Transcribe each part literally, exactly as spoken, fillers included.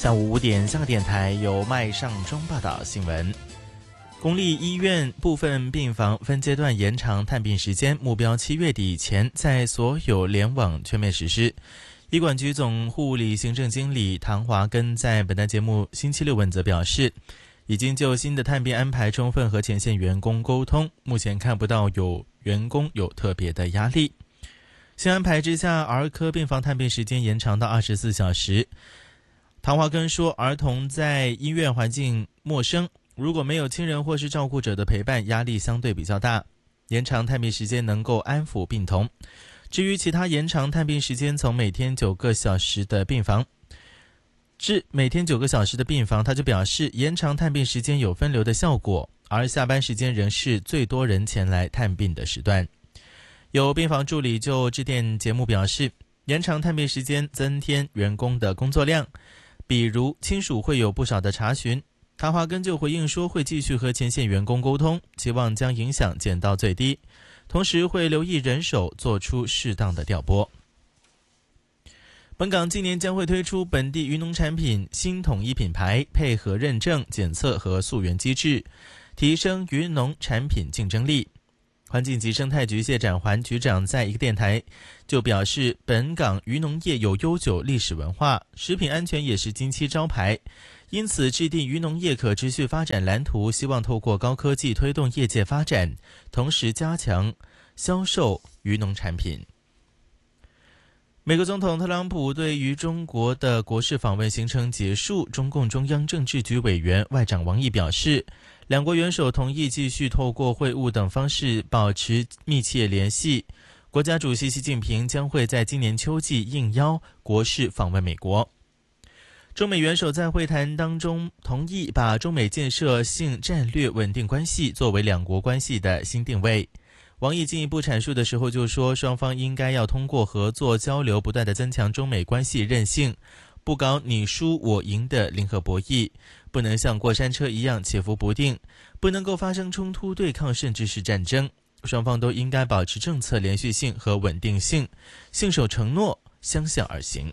下午五点，香港电台由麦尚中报道新闻。公立医院部分病房分阶段延长探病时间，目标七月底前在所有联网全面实施。医管局总护理行政经理唐华根在本台节目星期六问责表示，已经就新的探病安排充分和前线员工沟通，目前看不到有员工有特别的压力。新安排之下，儿科病房探病时间延长到二十四小时。唐华根说，儿童在医院环境陌生，如果没有亲人或是照顾者的陪伴，压力相对比较大。延长探病时间能够安抚病童。至于其他延长探病时间，从每天九个小时的病房至每天九个小时的病房，他就表示，延长探病时间有分流的效果，而下班时间仍是最多人前来探病的时段。有病房助理就致电节目表示，延长探病时间增添员工的工作量，比如亲属会有不少的查询。唐华根就回应说，会继续和前线员工沟通，期望将影响减到最低，同时会留意人手，做出适当的调拨。本港今年将会推出本地渔农产品新统一品牌，配合认证、检测和溯源机制，提升渔农产品竞争力。环境及生态局谢展环局长在一个电台就表示，本港渔农业有悠久历史文化，食品安全也是金漆招牌，因此制定渔农业可持续发展蓝图，希望透过高科技推动业界发展，同时加强销售渔农产品。美国总统特朗普对于中国的国事访问行程结束，中共中央政治局委员外长王毅表示，两国元首同意继续透过会晤等方式保持密切联系。国家主席习近平将会在今年秋季应邀国事访问美国。中美元首在会谈当中同意把中美建设性战略稳定关系作为两国关系的新定位。王毅进一步阐述的时候就说，双方应该要通过合作交流，不断地增强中美关系韧性，不搞你输我赢的零和博弈，不能像过山车一样起伏不定，不能够发生冲突对抗甚至是战争。双方都应该保持政策连续性和稳定性，信守承诺，相向而行。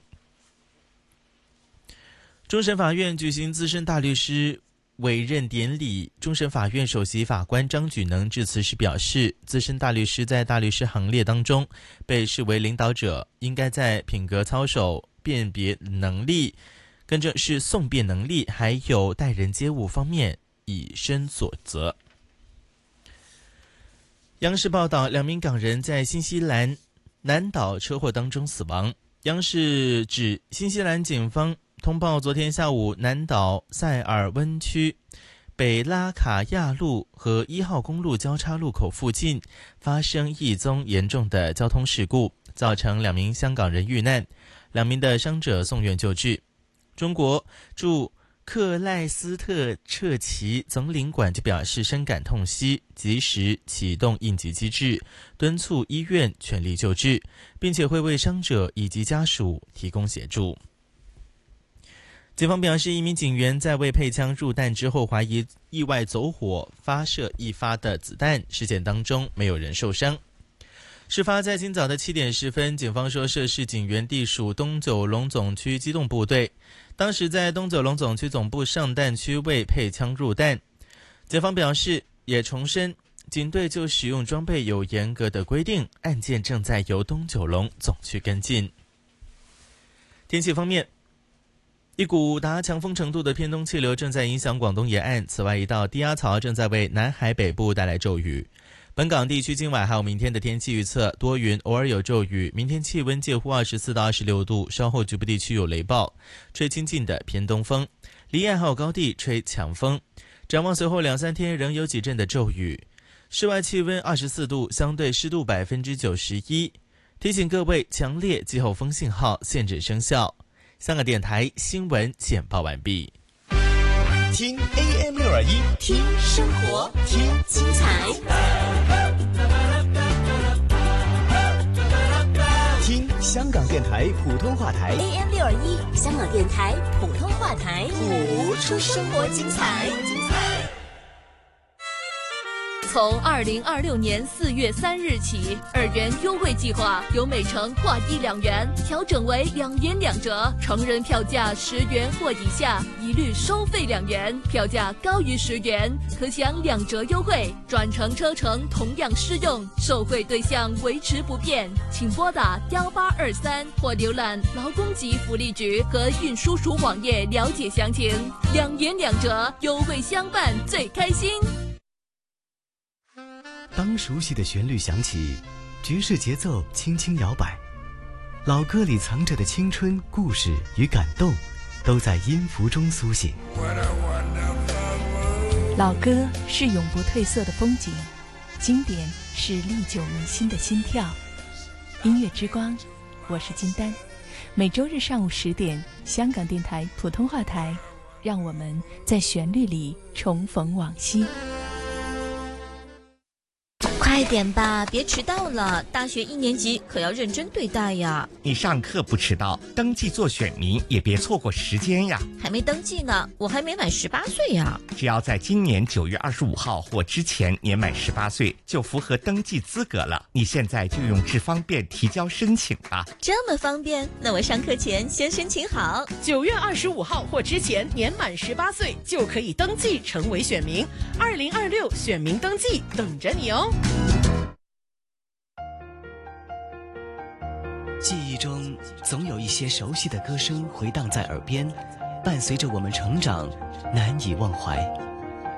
终审法院举行资深大律师委任典礼，终审法院首席法官张举能致辞时表示，资深大律师在大律师行列当中被视为领导者，应该在品格操守、辨别能力，更正是讼辩能力，还有待人接物方面以身作则。央视报道，两名港人在新西兰南岛车祸当中死亡。央视指，新西兰警方通报，昨天下午南岛塞尔温区北拉卡亚路和一号公路交叉路口附近发生一宗严重的交通事故，造成两名香港人遇难，两名的伤者送院救治。中国驻克赖斯特彻奇总领馆就表示深感痛惜，及时启动应急机制，敦促医院全力救治，并且会为伤者以及家属提供协助。警方表示，一名警员在为配枪入弹之后，怀疑意外走火发射一发的子弹，事件当中没有人受伤。事发在今早的七点十分，警方说涉事警员隶属东九龙总区机动部队，当时在东九龙总区总部上弹区为配枪入弹。警方表示，也重申警队就使用装备有严格的规定，案件正在由东九龙总区跟进。天气方面，一股达强风程度的偏东气流正在影响广东沿岸，此外一道低压槽正在为南海北部带来骤雨。本港地区今晚还有明天的天气预测，多云，偶尔有骤雨，明天气温介乎二十四到二十六度，稍后局部地区有雷暴，吹清劲的偏东风，离岸还有高地吹强风。展望随后两三天仍有几阵的骤雨，室外气温二十四度，相对湿度百分之九十一。提醒各位，强烈季候风信号限制生效。香港电台新闻简报完毕。 听 A M 六二一， 听生活，听精彩， 听香港电台普通话台 A M 六二一，香港电台普通话台， 谱出生活精彩。 从二零二六年四月三日起，二元优惠计划由每程划一两元调整为两元两折，成人票价十元或以下一律收费两元，票价高于十元可享两折优惠，转乘车程同样适用，受惠对象维持不变。请拨打幺八二三或浏览劳工及福利局和运输署网页了解详情。两元两折，优惠相伴最开心。 当熟悉的旋律响起，爵士节奏轻轻摇摆，老歌里藏着的青春、故事与感动，都在音符中苏醒。 老歌是永不褪色的风景，经典是历久弥新的心跳。音乐之光，我是金丹，每周日上午十点，香港电台普通话台，让我们在旋律里重逢往昔。 快点吧，别迟到了！大学一年级可要认真对待呀。 你上课不迟到，登记做选民也别错过时间呀。 还没登记呢，我还没满十八岁呀。 只要在今年九月二十五号或之前年满十八岁，就符合登记资格了。你现在就用智方便提交申请吧。 这么方便？那我上课前先申请好。 九月二十五号或之前年满十八岁就可以登记成为选民。二零二六选民登记等着你哦。 记忆中总有一些熟悉的歌声回荡在耳边，伴随着我们成长，难以忘怀。